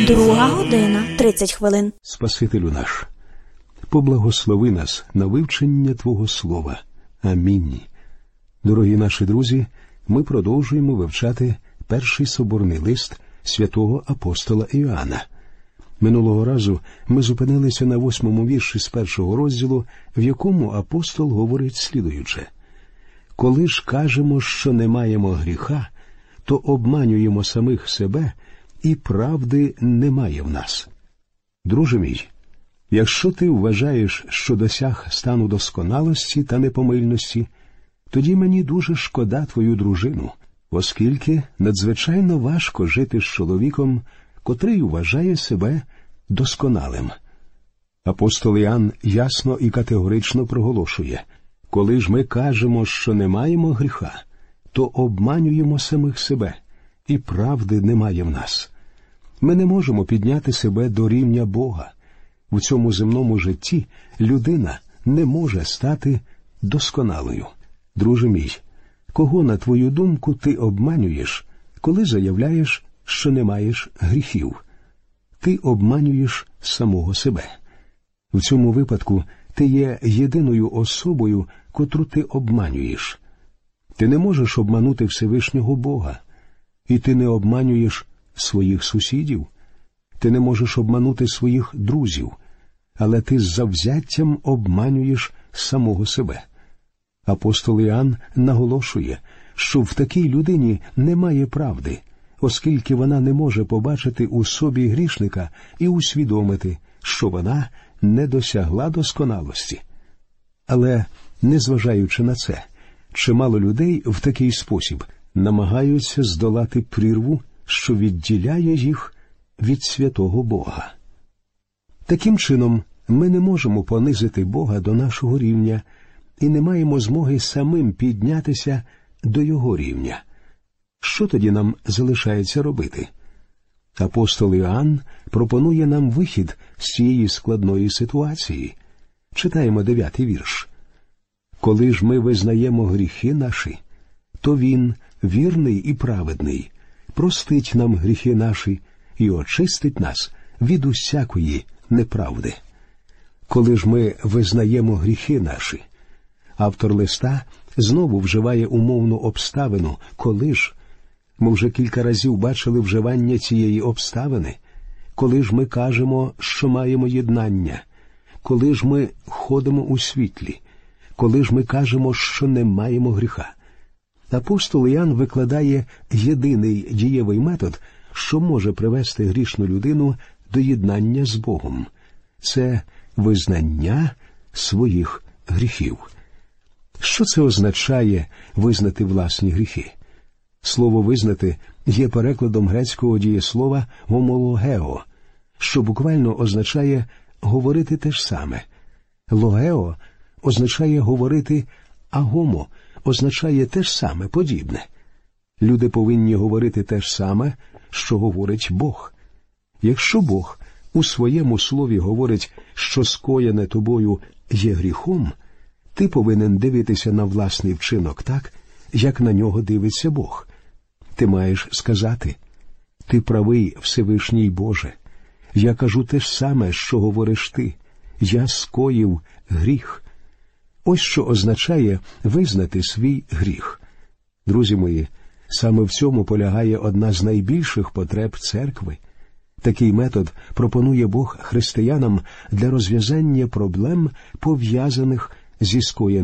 2:30. Спасителю наш, поблагослови нас на вивчення Твого Слова. Амінь. Дорогі наші друзі, ми продовжуємо вивчати перший соборний лист святого апостола Іоанна. Минулого разу ми зупинилися на 8-му вірші з 1-го розділу, в якому апостол говорить слідуюче. «Коли ж кажемо, що не маємо гріха, то обманюємо самих себе, і правди немає в нас». Друже мій, якщо ти вважаєш, що досяг стану досконалості та непомильності, тоді мені дуже шкода твою дружину, оскільки надзвичайно важко жити з чоловіком, котрий вважає себе досконалим. Апостол Іоанн ясно і категорично проголошує: коли ж ми кажемо, що не маємо гріха, то обманюємо самих себе, і правди немає в нас. Ми не можемо підняти себе до рівня Бога. В цьому земному житті людина не може стати досконалою. Друже мій, кого, на твою думку, ти обманюєш, коли заявляєш, що не маєш гріхів? Ти обманюєш самого себе. В цьому випадку ти є єдиною особою, котру ти обманюєш. Ти не можеш обманути Всевишнього Бога. І ти не обманюєш своїх сусідів. Ти не можеш обманути своїх друзів. Але ти з завзяттям обманюєш самого себе. Апостол Іоанн наголошує, що в такій людині немає правди, оскільки вона не може побачити у собі грішника і усвідомити, що вона не досягла досконалості. Але, незважаючи на це, чимало людей в такий спосіб намагаються здолати прірву, що відділяє їх від святого Бога. Таким чином, ми не можемо понизити Бога до нашого рівня і не маємо змоги самим піднятися до Його рівня. Що тоді нам залишається робити? Апостол Іоанн пропонує нам вихід з цієї складної ситуації. Читаємо 9-й вірш. «Коли ж ми визнаємо гріхи наші, то Він, вірний і праведний, простить нам гріхи наші і очистить нас від усякої неправди». Коли ж ми визнаємо гріхи наші, автор листа знову вживає умовну обставину «коли ж». Ми вже кілька разів бачили вживання цієї обставини. Коли ж ми кажемо, що маємо єднання, коли ж ми ходимо у світлі, коли ж ми кажемо, що не маємо гріха. Апостол Іоанн викладає єдиний дієвий метод, що може привести грішну людину до єднання з Богом. Це визнання своїх гріхів. Що це означає визнати власні гріхи? Слово «визнати» є перекладом грецького дієслова «гомологео», що буквально означає «говорити те ж саме». «Логео» означає «говорити», а «гомо» означає те ж саме, подібне. Люди повинні говорити те ж саме, що говорить Бог. Якщо Бог у своєму слові говорить, що скоєне тобою є гріхом, ти повинен дивитися на власний вчинок так, як на нього дивиться Бог. Ти маєш сказати: «Ти правий, Всевишній Боже. Я кажу те ж саме, що говориш ти. Я скоїв гріх». Ось що означає визнати свій гріх. Друзі мої, саме в цьому полягає одна з найбільших потреб церкви. Такий метод пропонує Бог християнам для розв'язання проблем, пов'язаних зі скоєним